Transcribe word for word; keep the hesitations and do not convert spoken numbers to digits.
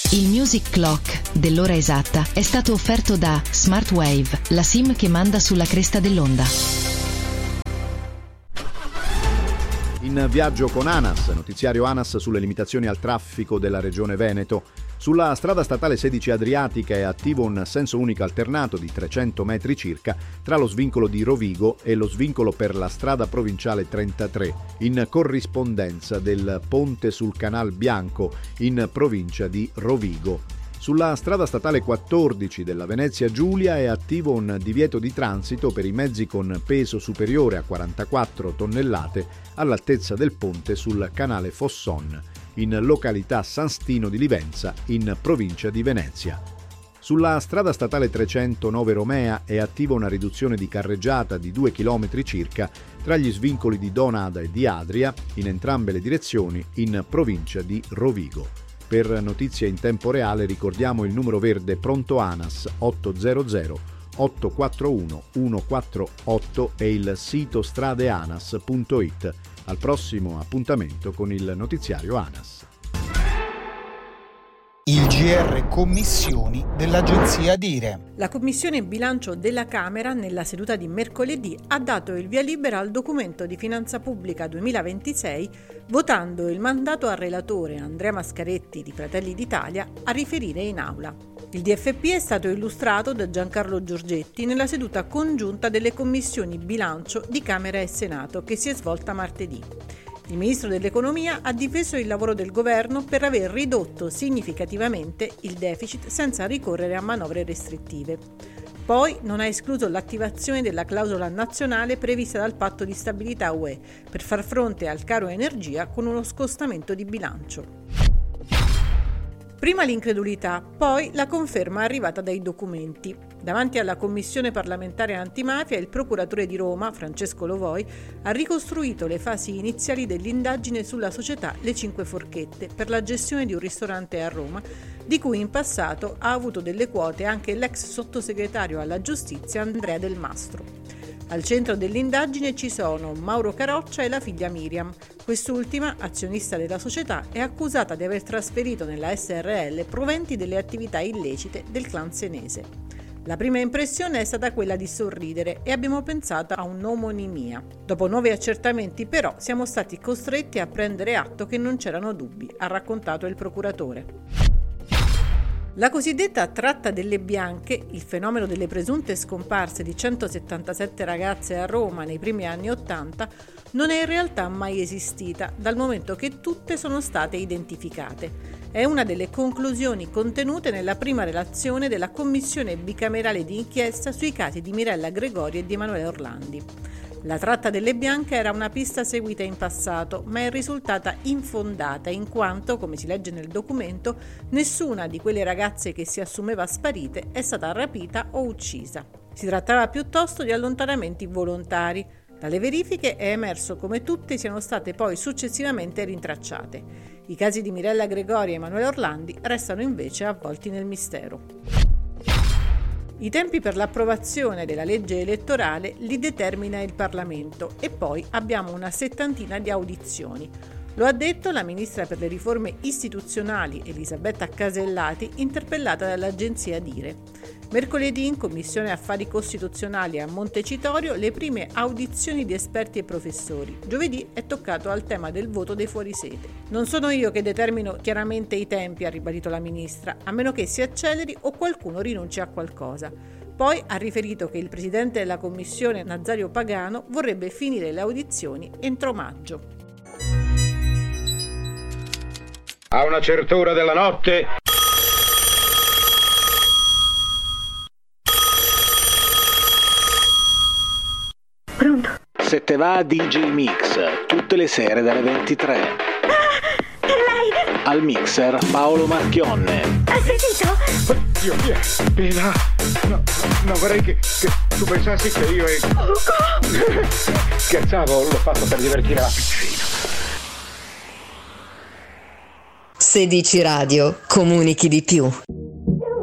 Il Music Clock dell'ora esatta è stato offerto da Smartwave, la SIM che manda sulla cresta dell'onda. In viaggio con ANAS, notiziario ANAS sulle limitazioni al traffico della regione Veneto. Sulla strada statale sedici Adriatica è attivo un senso unico alternato di trecento metri circa tra lo svincolo di Rovigo e lo svincolo per la strada provinciale trentatré, in corrispondenza del ponte sul Canal Bianco, in provincia di Rovigo. Sulla strada statale quattordici della Venezia Giulia è attivo un divieto di transito per i mezzi con peso superiore a quarantaquattro tonnellate all'altezza del ponte sul canale Fosson, in località San Stino di Livenza, in provincia di Venezia. Sulla strada statale trecentonove Romea è attiva una riduzione di carreggiata di due chilometri circa tra gli svincoli di Donada e di Adria, in entrambe le direzioni, in provincia di Rovigo. Per notizie in tempo reale ricordiamo il numero verde pronto ANAS ottocento otto quattro uno uno quattro otto e il sito stradeanas punto it. Al prossimo appuntamento con il notiziario ANAS. Il G R Commissioni dell'Agenzia Dire. La Commissione Bilancio della Camera, nella seduta di mercoledì, ha dato il via libera al documento di finanza pubblica duemilaventisei, votando il mandato al relatore Andrea Mascaretti di Fratelli d'Italia a riferire in aula. Il D F P è stato illustrato da Giancarlo Giorgetti nella seduta congiunta delle commissioni Bilancio di Camera e Senato, che si è svolta martedì. Il ministro dell'Economia ha difeso il lavoro del governo per aver ridotto significativamente il deficit senza ricorrere a manovre restrittive. Poi non ha escluso l'attivazione della clausola nazionale prevista dal Patto di stabilità U E per far fronte al caro energia con uno scostamento di bilancio. Prima l'incredulità, poi la conferma arrivata dai documenti. Davanti alla Commissione parlamentare antimafia, il procuratore di Roma, Francesco Lovoi, ha ricostruito le fasi iniziali dell'indagine sulla società Le Cinque Forchette per la gestione di un ristorante a Roma, di cui in passato ha avuto delle quote anche l'ex sottosegretario alla giustizia Andrea Del Mastro. Al centro dell'indagine ci sono Mauro Caroccia e la figlia Miriam. Quest'ultima, azionista della società, è accusata di aver trasferito nella S R L proventi delle attività illecite del clan senese. La prima impressione è stata quella di sorridere e abbiamo pensato a un'omonimia. Dopo nuovi accertamenti, però, siamo stati costretti a prendere atto che non c'erano dubbi, ha raccontato il procuratore. La cosiddetta tratta delle bianche, il fenomeno delle presunte scomparse di centosettantasette ragazze a Roma nei primi anni Ottanta, non è in realtà mai esistita, dal momento che tutte sono state identificate. È una delle conclusioni contenute nella prima relazione della Commissione bicamerale di inchiesta sui casi di Mirella Gregori e di Emanuele Orlandi. La tratta delle bianche era una pista seguita in passato, ma è risultata infondata in quanto, come si legge nel documento, nessuna di quelle ragazze che si assumeva sparite è stata rapita o uccisa. Si trattava piuttosto di allontanamenti volontari. Dalle verifiche è emerso come tutte siano state poi successivamente rintracciate. I casi di Mirella Gregori e Emanuele Orlandi restano invece avvolti nel mistero. I tempi per l'approvazione della legge elettorale li determina il Parlamento e poi abbiamo una settantina di audizioni. Lo ha detto la ministra per le riforme istituzionali Elisabetta Casellati, interpellata dall'agenzia Dire. Mercoledì in Commissione Affari Costituzionali a Montecitorio le prime audizioni di esperti e professori. Giovedì è toccato al tema del voto dei fuorisede. Non sono io che determino chiaramente i tempi, ha ribadito la ministra, a meno che si acceleri o qualcuno rinunci a qualcosa. Poi ha riferito che il presidente della Commissione, Nazario Pagano, vorrebbe finire le audizioni entro maggio. A una certa ora della notte... Pronto? Se te va D J Mix, tutte le sere dalle ventitré. Ah, è live! Al mixer Paolo Marchionne. Hai sentito? Oddio, via, Pina. No, no, vorrei che, che tu pensassi che io e... Ugo! Scherzavo, l'ho fatto per divertire la pizzina. sedici Radio, comunichi di più.